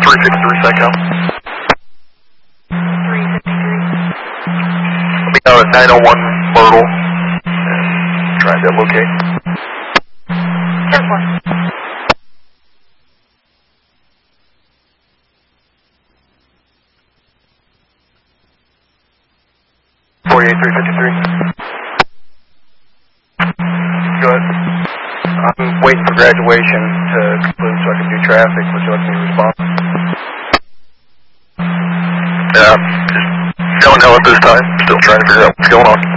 353 SATCOM. 353. I'll be out at 901 Myrtle. And trying to locate. 10-4. 48353. Go ahead. I'm waiting for graduation to conclude so I can do traffic. Would you like me to respond? Just going hell at this time. Still trying to figure out what's going on.